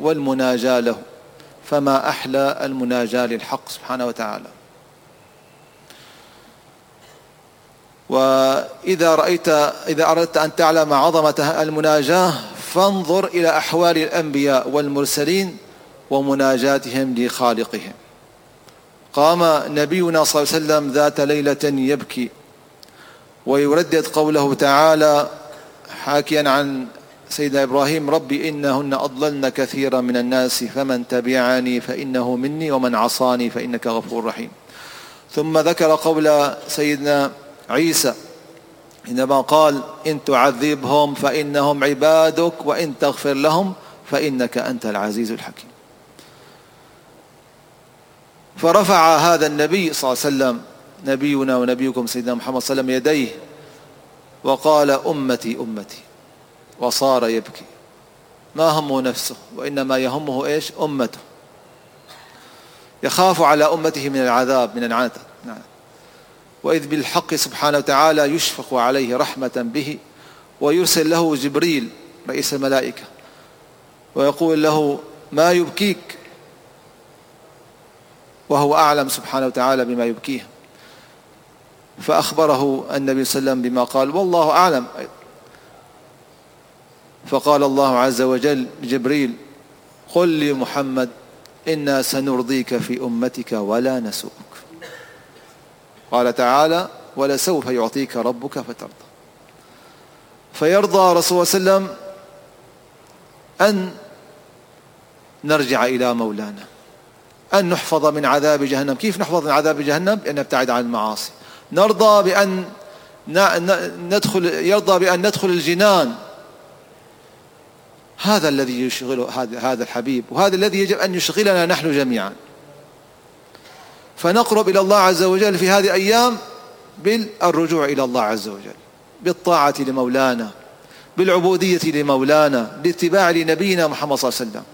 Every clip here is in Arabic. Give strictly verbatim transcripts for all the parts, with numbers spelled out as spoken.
والمناجاة له، فما أحلى المناجاة للحق سبحانه وتعالى. وإذا رأيت إذا أردت أن تعلم عظمة المناجاة فانظر إلى أحوال الأنبياء والمرسلين ومناجاتهم لخالقهم. قام نبينا صلى الله عليه وسلم ذات ليلة يبكي ويردد قوله تعالى حاكيا عن سيدنا إبراهيم: ربي إنهن أضللن كثيرا من الناس فمن تبعني فإنه مني ومن عصاني فإنك غفور رحيم. ثم ذكر قول سيدنا عيسى إنما قال: إن تعذبهم فإنهم عبادك وإن تغفر لهم فإنك أنت العزيز الحكيم. فرفع هذا النبي صلى الله عليه وسلم، نبينا ونبيكم سيدنا محمد صلى الله عليه وسلم، يديه وقال: أمتي أمتي، وصار يبكي. ما همه نفسه وإنما يهمه إيش؟ أمته. يخاف على أمته من العذاب، من العنت. وإذ بالحق سبحانه وتعالى يشفق عليه رحمة به ويرسل له جبريل رئيس الملائكة ويقول له: ما يبكيك؟ وهو أعلم سبحانه وتعالى بما يبكيه. فأخبره النبي صلى الله عليه وسلم بما قال: والله أعلم. فقال الله عز وجل لجبريل: قل لمحمد إنا سنرضيك في أمتك ولا نسوءك. قال تعالى: ولسوف يعطيك ربك فترضى. فيرضى رسول الله صلى الله عليه وسلم أن نرجع إلى مولانا، أن نحفظ من عذاب جهنم. كيف نحفظ من عذاب جهنم؟ بأن نبتعد عن المعاصي. نرضى بأن ندخل يرضى بأن ندخل الجنان. هذا الذي يشغله هذا الحبيب، وهذا الذي يجب أن يشغلنا نحن جميعا. فنقرب إلى الله عز وجل في هذه الأيام بالرجوع إلى الله عز وجل، بالطاعة لمولانا، بالعبودية لمولانا، باتباع لنبينا محمد صلى الله عليه وسلم،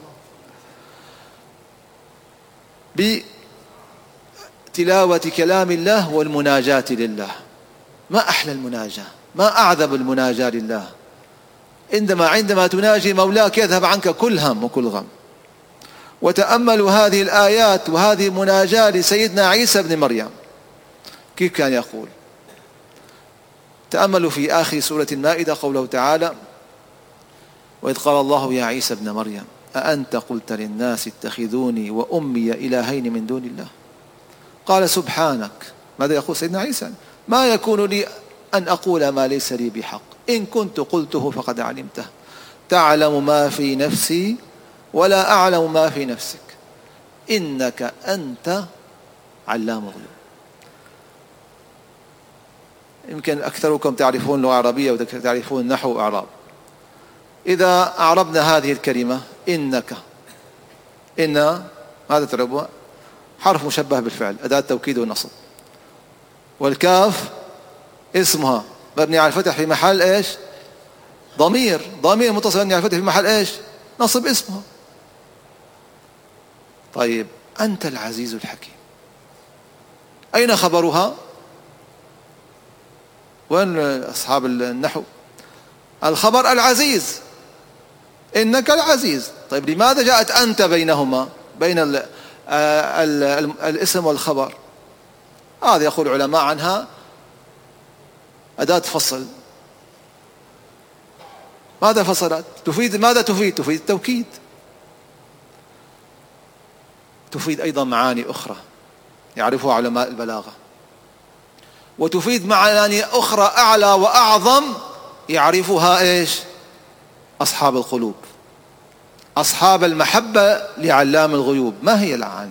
بتلاوة كلام الله والمناجاة لله. ما أحلى المناجاة، ما أعذب المناجاة لله. عندما عندما تناجي مولاك يذهب عنك كل هم وكل غم. وتأملوا هذه الآيات وهذه المناجاة لسيدنا عيسى بن مريم كيف كان يقول. تأملوا في آخر سورة المائدة قوله تعالى: وإذ قال الله يا عيسى ابن مريم أأنت قلت للناس اتخذوني وأمي إلهين من دون الله قال سبحانك. ماذا يقول سيدنا عيسى؟ ما يكون لي أن أقول ما ليس لي بحق، إن كنت قلته فقد علمته، تعلم ما في نفسي ولا أعلم ما في نفسك، إنك أنت علام الغيوب. يمكن أكثركم تعرفون اللغة العربية وتعرفون نحو وإعراب. إذا أعربنا هذه الكلمة إنك، إن ماذا تعربها؟ حرف مشبه بالفعل، أداة توكيد والنصب. والكاف اسمها مبني على الفتح في محل إيش؟ ضمير، ضمير متصل مبني على الفتح في محل إيش؟ نصب اسمها. طيب أنت العزيز الحكيم، أين خبرها؟ وين أصحاب النحو؟ الخبر العزيز، إنك العزيز. طيب لماذا جاءت أنت بينهما، بين ال ال ال الاسم والخبر؟ هذا يقول العلماء عنها أداة فصل. ماذا فصلت؟ تفيد ماذا تفيد؟ تفيد التوكيد. تفيد أيضا معاني أخرى يعرفها علماء البلاغة، وتفيد معاني أخرى أعلى وأعظم يعرفها إيش؟ أصحاب القلوب، أصحاب المحبة لعلام الغيوب. ما هي المعاني؟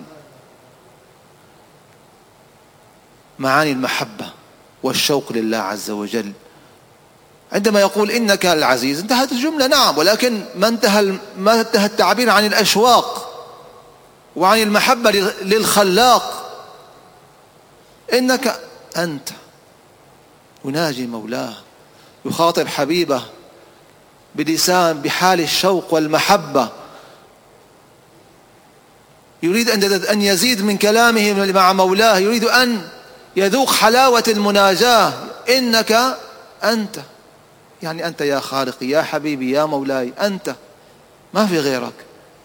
معاني المحبة والشوق لله عز وجل. عندما يقول إنك العزيز انتهت الجملة، نعم، ولكن ما انتهى ما انتهى التعبير عن الأشواق وعن المحبة للخلاق. إنك أنت، يناجي مولاه، يخاطب حبيبه بلسان بحال الشوق والمحبة، يريد أن يزيد من كلامه مع مولاه، يريد أن يذوق حلاوة المناجاة. إنك أنت، يعني أنت يا خالقي يا حبيبي يا مولاي، أنت، ما في غيرك.